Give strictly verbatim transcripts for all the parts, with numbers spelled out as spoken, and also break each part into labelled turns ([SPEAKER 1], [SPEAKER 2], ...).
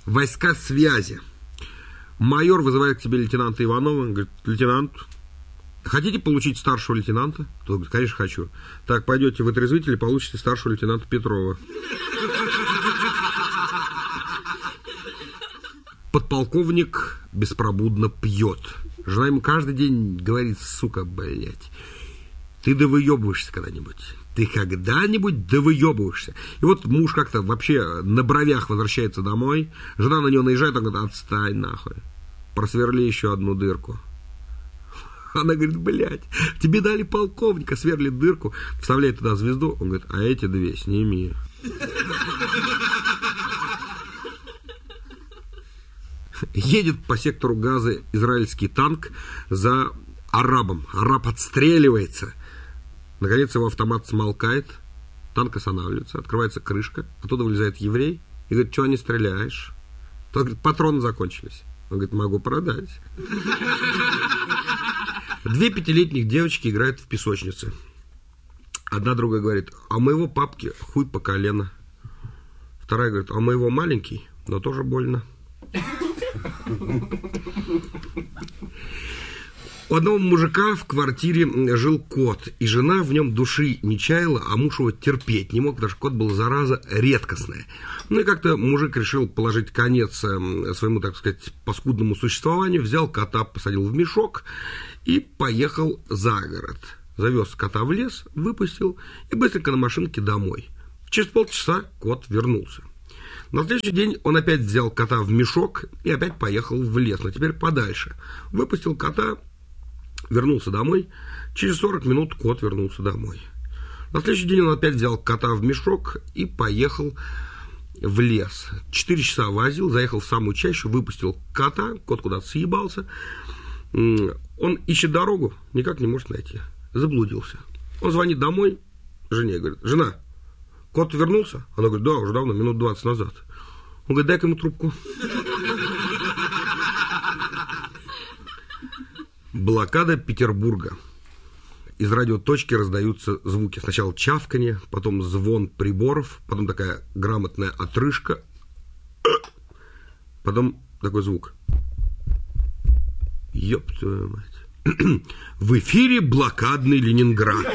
[SPEAKER 1] Войска связи. Майор вызывает к себе лейтенанта Иванова. Он говорит: лейтенант, хотите получить старшего лейтенанта? Тот говорит: конечно, хочу. Так, пойдете в отрезвитель и получите старшего лейтенанта Петрова. Подполковник беспробудно пьет. Жена ему каждый день говорит: сука, блядь, ты довыебываешься когда-нибудь? Ты когда-нибудь довыебываешься? И вот муж как-то вообще на бровях возвращается домой. Жена на него наезжает, он говорит: отстань нахуй, просверли еще одну дырку. Она говорит: блядь, тебе дали полковника, сверлит дырку, вставляет туда звезду. Он говорит: а эти две сними. Едет по сектору Газа израильский танк за арабом. Араб отстреливается. Наконец его автомат смолкает. Танк останавливается. Открывается крышка. Оттуда вылезает еврей и говорит: чего не стреляешь? Тот говорит: патроны закончились. Он говорит: могу продать. Две пятилетних девочки играют в песочнице. Одна другая говорит: а у моего папки хуй по колено. Вторая говорит: а у моего маленький, но тоже больно. У одного мужика в квартире жил кот, и жена в нем души не чаяла, а муж его терпеть не мог, потому что кот был, зараза, редкостная. Ну и как-то мужик решил положить конец своему, так сказать, паскудному существованию, взял кота, посадил в мешок и поехал за город. Завез кота в лес, выпустил и быстренько на машинке домой. Через полчаса кот вернулся. На следующий день он опять взял кота в мешок и опять поехал в лес, но теперь подальше. Выпустил кота, вернулся домой. Через сорок минут кот вернулся домой. На следующий день он опять взял кота в мешок и поехал в лес. Четыре часа возил, заехал в самую чащу, выпустил кота, кот куда-то съебался. Он ищет дорогу, никак не может найти. Заблудился. Он звонит домой жене и говорит: жена, кот вернулся? Она говорит: да, уже давно, минут двадцать назад. Он говорит: дай-ка ему трубку. Блокада Петербурга. Из радиоточки раздаются звуки. Сначала чавканье, потом звон приборов, потом такая грамотная отрыжка, потом такой звук. Ёб твою мать. В эфире блокадный Ленинград.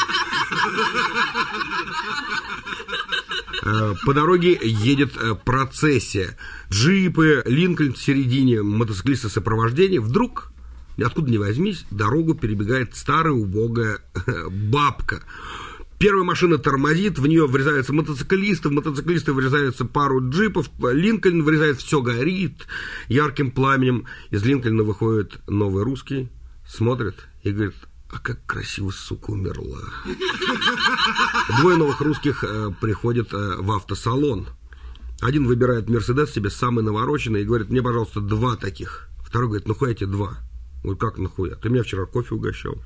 [SPEAKER 1] По дороге едет процессия. Джипы, Линкольн в середине, мотоциклисты сопровождения. Вдруг, откуда ни возьмись, дорогу перебегает старая убогая бабка. Первая машина тормозит, в нее врезаются мотоциклисты, в мотоциклисты врезаются пару джипов, Линкольн врезает, все горит ярким пламенем. Из Линкольна выходит новый русский, смотрит и говорит: а как красиво, сука, умерла. Двое новых русских э, приходят э, в автосалон. Один выбирает Мерседес себе, самый навороченный, и говорит: мне, пожалуйста, два таких. Второй говорит: нахуя тебе два? Ой, как нахуя? Ты меня вчера кофе угощал.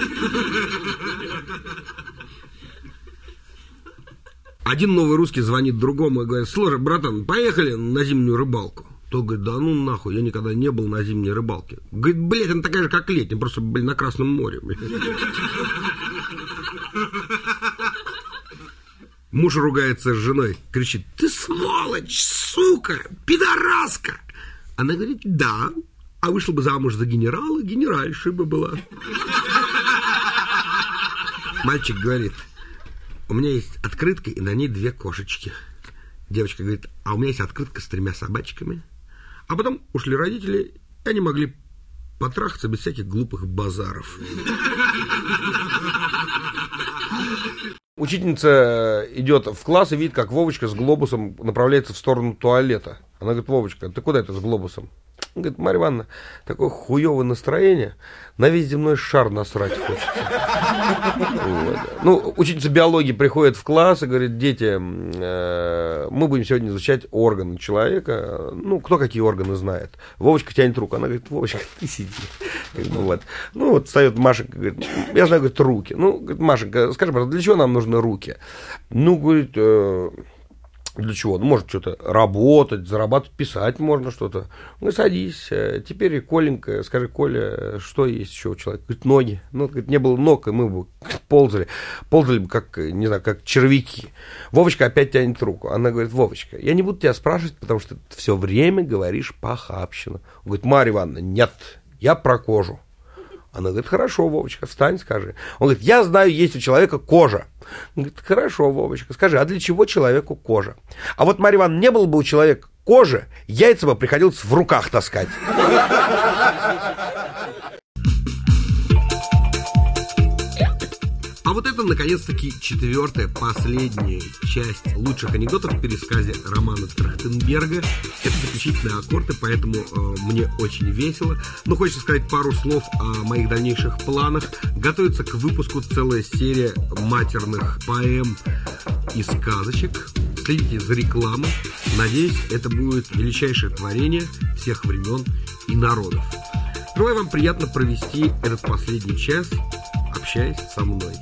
[SPEAKER 1] Один новый русский звонит другому и говорит: слушай, братан, поехали на зимнюю рыбалку. Тот говорит: да ну нахуй, я никогда не был на зимней рыбалке. Говорит: блядь, она такая же, как летняя, просто, блин, на Красном море. Муж ругается с женой, кричит: ты сволочь, сука, пидораска. Она говорит: да, а вышла бы замуж за генерала, генеральшей бы была. Мальчик говорит: у меня есть открытка, и на ней две кошечки. Девочка говорит: а у меня есть открытка с тремя собачками. А потом ушли родители, и они могли потрахаться без всяких глупых базаров. Учительница идет в класс и видит, как Вовочка с глобусом направляется в сторону туалета. Она говорит: Вовочка, ты куда это с глобусом? Он говорит: Марья Ивановна, такое хуевое настроение, на весь земной шар насрать хочется. Вот. Ну, учительница биологии приходит в класс и говорит: дети, э, мы будем сегодня изучать органы человека. Ну, кто какие органы знает. Вовочка тянет руку. Она говорит: Вовочка, ты сиди. Ну, вот. Ну, вот встает Машенька, говорит: я знаю, говорит, руки. Ну, говорит: Машенька, скажи, пожалуйста, для чего нам нужны руки? Ну, говорит, э, Для чего? Ну, может, что-то работать, зарабатывать, писать можно что-то. Ну, садись. Теперь, Коленька, скажи, Коля, что есть еще у человека? Говорит, ноги. Ну, говорит, не было ног, и мы бы ползали. Ползали бы, как, не знаю, как червяки. Вовочка опять тянет руку. Она говорит, Вовочка, я не буду тебя спрашивать, потому что ты все время говоришь похабщину. Он говорит, Марья Ивановна, нет, я про кожу. Она говорит, хорошо, Вовочка, встань, скажи. Он говорит, я знаю, есть у человека кожа. Он говорит, хорошо, Вовочка, скажи, а для чего человеку кожа? А вот, Марья Ивановна, не было бы у человека кожи, яйца бы приходилось в руках таскать. А вот это, наконец-таки, четвертая, последняя часть лучших анекдотов в пересказе романа Трахтенберга. Это заключительные аккорды, поэтому э, мне очень весело. Но хочется сказать пару слов о моих дальнейших планах. Готовится к выпуску целая серия матерных поэм и сказочек. Следите за рекламой. Надеюсь, это будет величайшее творение всех времен и народов. Желаю вам приятно провести этот последний час, общаясь со мной.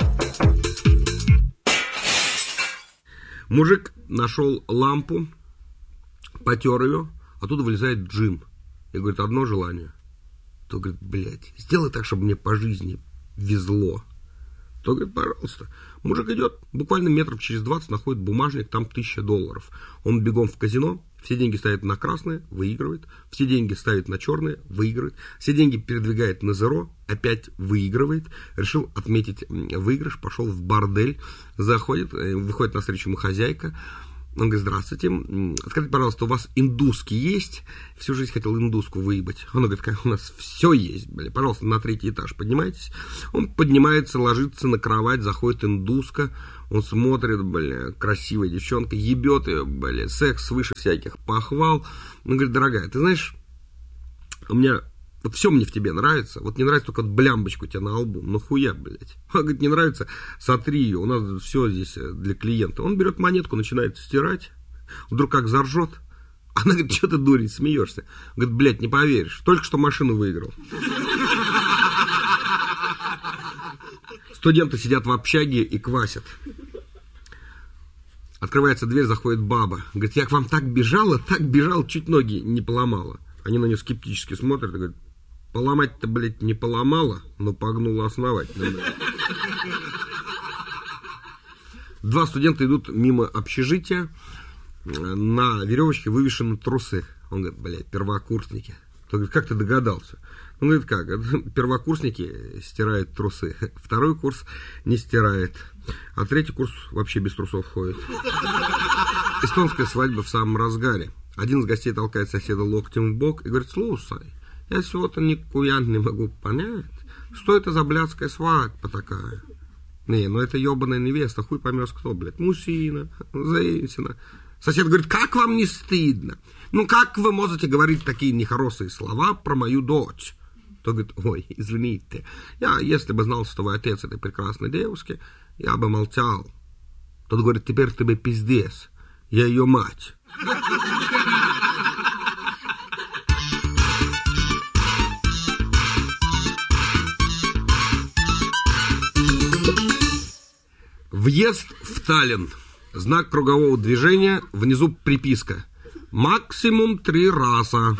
[SPEAKER 1] Мужик нашел лампу, потер ее, оттуда вылезает Джим. И говорит, одно желание. То говорит, блядь, сделай так, чтобы мне по жизни везло. То говорит, пожалуйста. Мужик идет, буквально метров через двадцать находит бумажник, там тысяча долларов. Он бегом в казино, все деньги ставит на красное, выигрывает. Все деньги ставит на черное, выигрывает. Все деньги передвигает на зеро, опять выигрывает. Решил отметить выигрыш, пошел в бордель, заходит, выходит навстречу ему хозяйка. Он говорит, здравствуйте, скажите, пожалуйста, у вас индуски есть? Всю жизнь хотел индуску выебать. Он говорит, у нас все есть, бля, пожалуйста, на третий этаж поднимайтесь. Он поднимается, ложится на кровать, заходит индуска, он смотрит, бля, красивая девчонка, ебет ее, бля, секс выше всяких похвал. Он говорит, дорогая, ты знаешь, у меня... Вот все мне в тебе нравится. Вот не нравится только вот блямбочку у тебя на лбу. Ну хуя, блядь. Он говорит, не нравится, сотри ее. У нас все здесь для клиента. Он берет монетку, начинает стирать. Вдруг как заржет. Она говорит, что ты, дурень, смеешься? Он говорит, блядь, не поверишь. Только что машину выиграл. Студенты сидят в общаге и квасят. Открывается дверь, заходит баба. Говорит, я к вам так бежала, так бежала, чуть ноги не поломала. Они на нее скептически смотрят и говорят, поломать-то, блядь, не поломала, но погнула основательно. Два студента идут мимо общежития, на веревочке вывешены трусы. Он говорит, блядь, первокурсники. Он говорит, как ты догадался? Он говорит, как? Первокурсники стирают трусы, второй курс не стирает, а третий курс вообще без трусов ходит. Эстонская свадьба в самом разгаре. Один из гостей толкает соседа локтем в бок и говорит, слушай, я всего-то никуя не могу понять, что это за блядская свадьба такая. Не, ну это ебаная невеста, хуй поймешь кто, блядь, мужчина, женщина. Сосед говорит, как вам не стыдно? Ну как вы можете говорить такие нехорошие слова про мою дочь? Тот говорит, ой, извините, я, если бы знал, что вы отец этой прекрасной девушки, я бы молчал. Тот говорит, теперь тебе пиздец, я ее мать. Въезд в Таллин. Знак кругового движения, внизу приписка. Максимум три раза.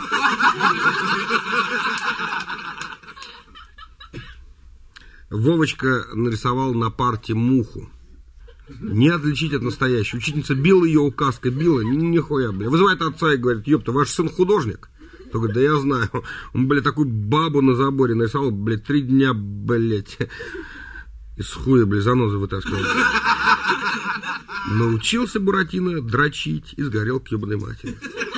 [SPEAKER 1] Вовочка нарисовал на парте муху. Не отличить от настоящей. Учительница била ее указкой, била, нихуя, бля. Вызывает отца и говорит, ёпта, ваш сын художник? Тот говорит, да я знаю. Он, блядь, такую бабу на заборе нарисовал, блядь, три дня, блядь. Из хуя, блядь, занозы вытаскивал. Научился Буратино дрочить и сгорел к ебаной матери.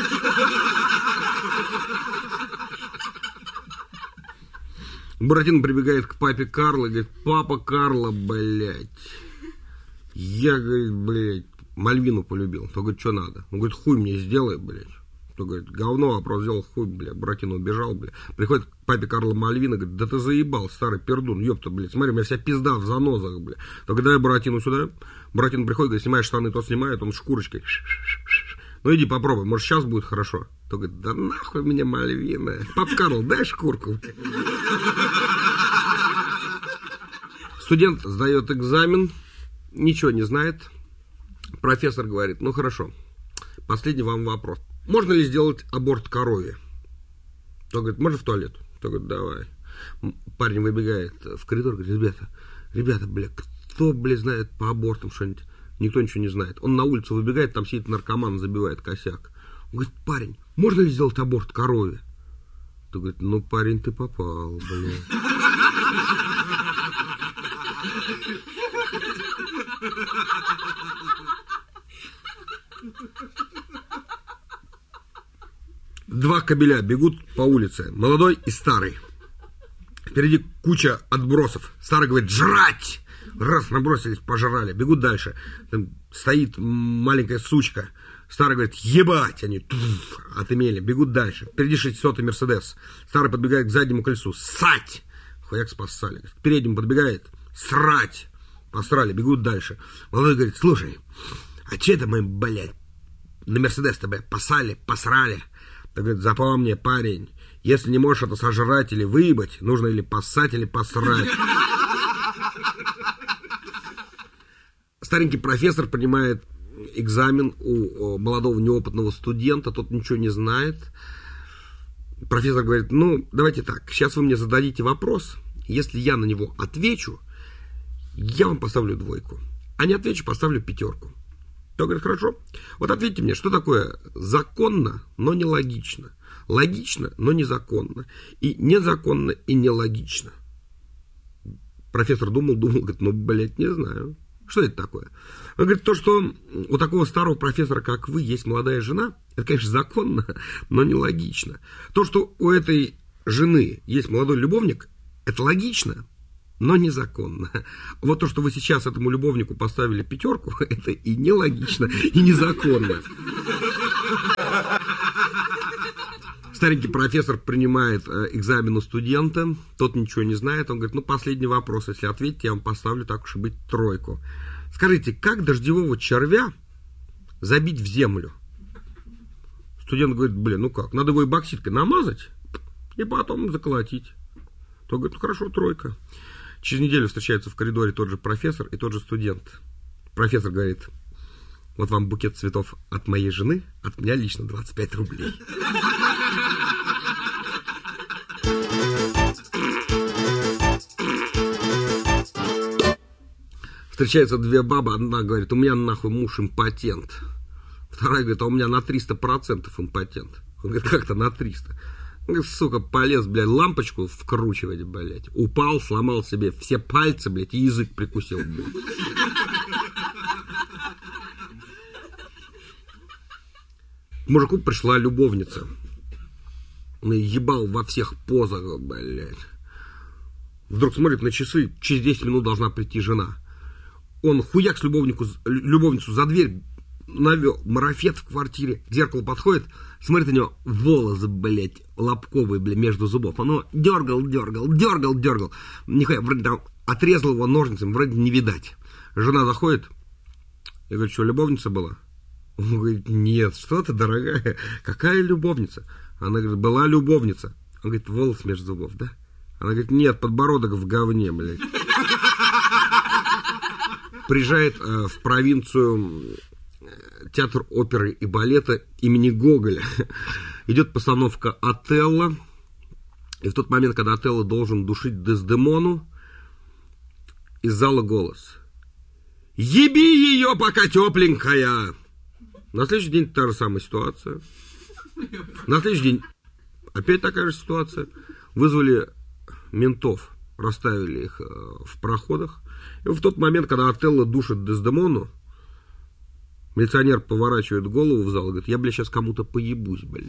[SPEAKER 1] Буратино прибегает к папе Карло и говорит, папа Карло, блядь. Я, говорит, блядь, Мальвину полюбил. То говорит, что надо? Он говорит, хуй мне сделай, блядь. То говорит, говно, вопрос сделал, хуй, блядь. Буратино убежал, блядь. Приходит к папе Карло Мальвина, говорит, да ты заебал, старый пердун, ёпта, блядь. Смотри, у меня вся пизда в занозах, блядь. То говорит, дай Буратино сюда. Буратино приходит, говорит, снимаешь штаны, тот снимает, он шкурочкой. Ну иди попробуй, может сейчас будет хорошо. То говорит, да нахуй меня Мальвина. Пап Карл, дай шкурку. Студент сдает экзамен. Ничего не знает, Профессор говорит, ну хорошо, последний вам вопрос. Можно ли сделать аборт корове? Тот говорит, можно в туалет? Тот говорит, давай. Парень выбегает в коридор, говорит, ребята, ребята, бля, кто, бля, знает по абортам что-нибудь? Никто ничего не знает. Он на улицу выбегает, там сидит наркоман, забивает косяк. Он говорит, парень, можно ли сделать аборт корове? Тот говорит, ну, парень, ты попал, бля. Два кобеля бегут по улице, молодой и старый. Впереди куча отбросов. Старый говорит, жрать! Раз, набросились, пожрали, бегут дальше. Там стоит маленькая сучка. Старый говорит, ебать! Они туф, отымели, бегут дальше. Впереди шестисотый Мерседес. Старый подбегает к заднему колесу. Ссать! Хуяк спасали. К переднему подбегает. Срать! Посрали, бегут дальше. Молодой говорит, слушай, а че это мы, блядь, на Мерседес-то, блядь, посали, посрали? Так говорит, запомни, парень, если не можешь это сожрать или выебать, нужно или поссать, или посрать. Старенький профессор принимает экзамен у молодого неопытного студента, тот ничего не знает. Профессор говорит, ну, давайте так, сейчас вы мне зададите вопрос, если я на него отвечу, я вам поставлю двойку, а не отвечу, поставлю пятерку. Тот говорит, хорошо, вот ответьте мне, что такое законно, но нелогично, логично, но незаконно, и незаконно, и нелогично. Профессор думал, думал, говорит, ну, блядь, не знаю. Что это такое? Он говорит, то, что у такого старого профессора, как вы, есть молодая жена, это, конечно, законно, но нелогично. То, что у этой жены есть молодой любовник, это логично, но незаконно. Вот то, что вы сейчас этому любовнику поставили пятерку, это и нелогично, и незаконно. Старенький профессор принимает экзамен у студента, тот ничего не знает, он говорит, ну, последний вопрос, если ответите, я вам поставлю, так уж и быть, тройку. Скажите, как дождевого червя забить в землю? Студент говорит, блин, ну как, надо его и бокситкой намазать, и потом заколотить. Тот говорит, ну, хорошо, тройка. Через неделю встречаются в коридоре тот же профессор и тот же студент. Профессор говорит, вот вам букет цветов от моей жены, от меня лично двадцать пять рублей. Встречаются две бабы, одна говорит, у меня нахуй муж импотент. Вторая говорит, а у меня на триста процентов импотент. Он говорит, как-то на триста. Он говорит, сука, полез, блядь, лампочку вкручивать, блядь. Упал, сломал себе все пальцы, блядь, и язык прикусил, блядь. К мужику пришла любовница. Он ебал во всех позах, блядь. Вдруг смотрит на часы, через десять минут должна прийти жена. Он хуяк с любовнику, любовницу за дверь навел, марафет в квартире, к зеркалу подходит, смотрит на него, волосы, блядь, лобковые, блядь, между зубов. Оно дергал, дергал, дергал, дергал. Нихуя, вроде там отрезал его ножницами, вроде не видать. Жена заходит, я говорю, что, любовница была? Он говорит, нет, что ты, дорогая, какая любовница? Она говорит, была любовница. Он говорит, волос между зубов, да? Она говорит, нет, подбородок в говне, блядь. Приезжает э, в провинцию театр оперы и балета имени Гоголя. Идет постановка Отелло. И в тот момент, когда Отелло должен душить Дездемону, из зала голос. Еби ее, пока тепленькая! На следующий день та же самая ситуация. На следующий день опять такая же ситуация. Вызвали ментов, расставили их в проходах. И в тот момент, когда Отелло душит Дездемону, милиционер поворачивает голову в зал и говорит, я, бля, сейчас кому-то поебусь, блядь.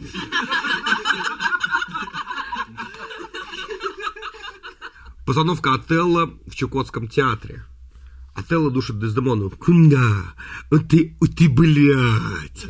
[SPEAKER 1] Постановка Отелло в Чукотском театре. Отелло душит Дездемону. Куда? Ты, ты, блядь.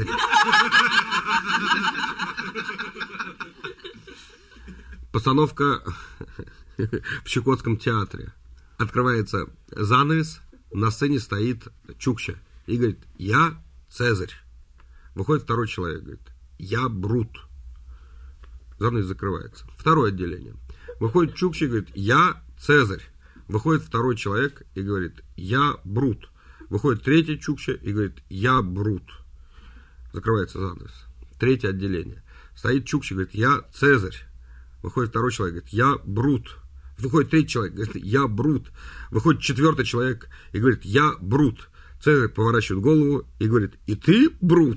[SPEAKER 1] Постановка в Чукотском театре. Открывается занавес, на сцене стоит Чукча и говорит, я Цезарь. Выходит второй человек, говорит, я Брут. Занавес закрывается. Второе отделение. Выходит Чукча и говорит, я Цезарь. Выходит второй человек и говорит, я Брут. Выходит третий чукча и говорит, я Брут. Закрывается занавес. Третье отделение. Стоит чукча, говорит, я Цезарь. Выходит второй человек, говорит, я Брут. Выходит третий человек, говорит, я Брут. Выходит четвертый человек и говорит, я Брут. Цезарь поворачивает голову и говорит, и ты Брут?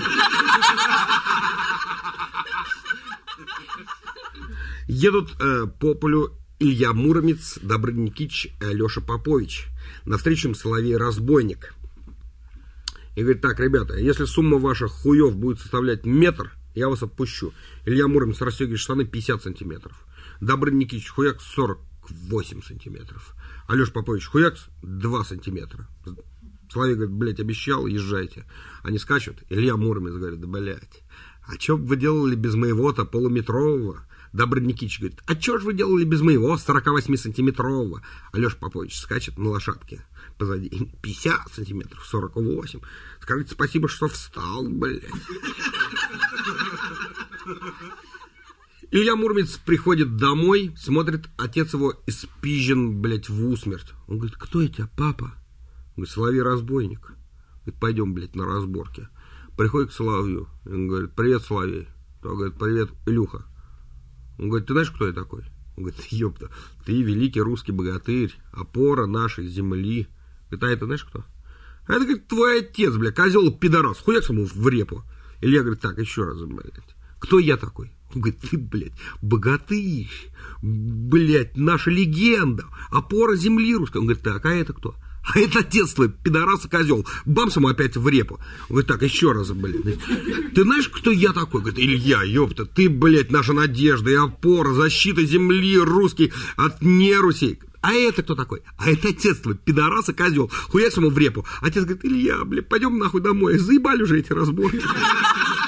[SPEAKER 1] Едут э, по полю Илья Муромец, Добрыня Никитич и Алеша Попович. Навстречу им Соловей-разбойник. И говорит, так, ребята, если сумма ваших хуев будет составлять метр, я вас отпущу. Илья Муромец расстегивает штаны пятьдесят сантиметров. Добрыня Никитич хуяк сорок восемь сантиметров. Алеша Попович хуяк два сантиметра. Соловей говорит, блядь, обещал, езжайте. Они скачут. Илья Муромец говорит, да, блядь, а что бы вы делали без моего-то полуметрового? Добрыня Никитич говорит, а что же вы делали без моего сорок восемь сантиметрового? Алеша Попович скачет на лошадке позади. пятьдесят сантиметров, сорок восемь. Скажите спасибо, что встал, блядь. Илья Муромец приходит домой, смотрит, отец его испизжен, блядь, в усмерть. Он говорит, кто это, папа? Он говорит, Соловей-разбойник. Говорит, пойдем, блядь, на разборки. Приходит к Соловью. Он говорит, привет, Соловей. Он говорит, привет, Илюха. Он говорит, ты знаешь, кто я такой? Он говорит, ёпта, ты великий русский богатырь, опора нашей земли. Говорит, а это знаешь кто? А это, говорит, твой отец, бля, козел пидорас, хуяк ему в репу. Илья говорит, так, еще раз, блядь, кто я такой? Он говорит, ты, блядь, богатырь, блядь, наша легенда, опора земли русской. Он говорит, так, а это кто? А это отец твой, пидорас и козел. Бамс ему опять в репу. Он говорит, так, еще раз, блядь. Ты знаешь, кто я такой? Говорит, Илья, ёпта, ты, блядь, наша надежда и опора, защита земли русский от нерусей. А это кто такой? А это отец твой, пидорас и козел. Хуяк ему в репу. Отец говорит, Илья, блядь, пойдем нахуй домой. Заебали уже эти разборки.